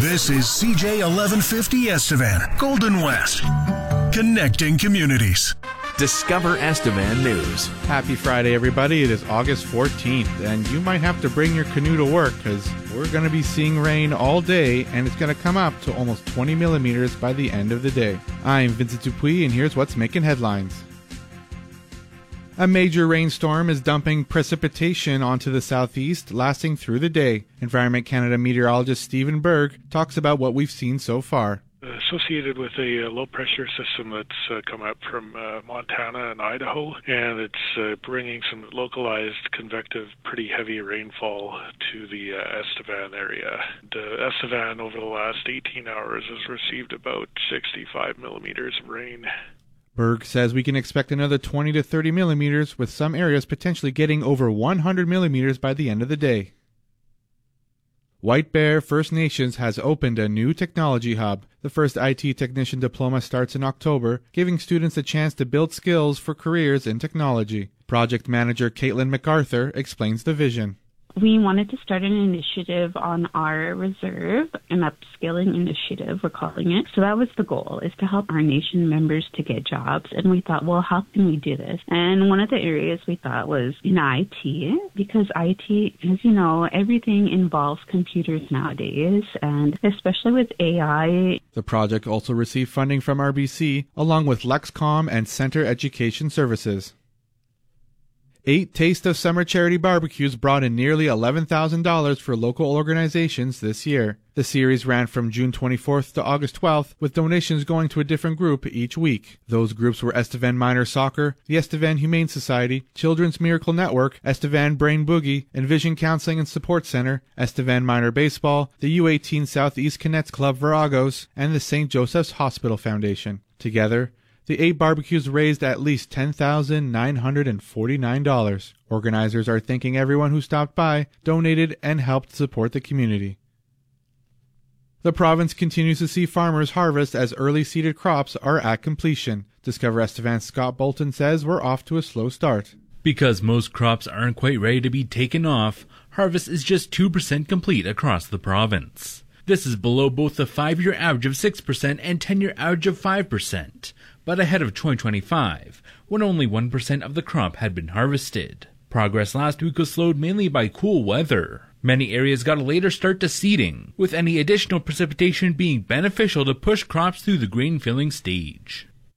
This is CJ 1150 Estevan, Golden West, connecting communities. Discover Estevan News. Happy Friday, everybody. It is August 14th, and you might have to bring your canoe to work because we're going to be seeing rain all day, and it's going to come up to almost 20 millimeters by the end of the day. I'm Vincent Dupuis, and here's what's making headlines. A major rainstorm is dumping precipitation onto the southeast, lasting through the day. Environment Canada meteorologist Stephen Berg talks about what we've seen so far. Associated with a low-pressure system that's come up from Montana and Idaho, and it's bringing some localized convective, pretty heavy rainfall to the Estevan area. Estevan, over the last 18 hours, has received about 65 millimeters of rain. Berg says we can expect another 20 to 30 millimeters, with some areas potentially getting over 100 millimeters by the end of the day. White Bear First Nations has opened a new technology hub. The first IT technician diploma starts in October, giving students a chance to build skills for careers in technology. Project manager Caitlin MacArthur explains the vision. We wanted to start an initiative on our reserve, an upskilling initiative, we're calling it. So that was the goal, is to help our nation members to get jobs. And we thought, well, how can we do this? And one of the areas we thought was in IT, because IT, as you know, everything involves computers nowadays, and especially with AI. The project also received funding from RBC, along with Lexcom and Center Education Services. 8 Taste of Summer charity barbecues brought in nearly $11,000 for local organizations this year. The series ran from June 24th to August 12th, with donations going to a different group each week. Those groups were Estevan Minor Soccer, the Estevan Humane Society, Children's Miracle Network, Estevan Brain Boogie, Envision Counseling and Support Center, Estevan Minor Baseball, the U18 Southeast Cadets Club Viragos, and the St. Joseph's Hospital Foundation. Together, the 8 barbecues raised at least $10,949. Organizers are thanking everyone who stopped by, donated, and helped support the community. The province continues to see farmers harvest as early seeded crops are at completion. Discover Estevan's Scott Bolton says we're off to a slow start. Because most crops aren't quite ready to be taken off, harvest is just 2% complete across the province. This is below both the 5-year average of 6% and 10-year average of 5%. But ahead of 2025, when only 1% of the crop had been harvested. Progress last week was slowed mainly by cool weather. Many areas got a later start to seeding, with any additional precipitation being beneficial to push crops through the grain filling stage.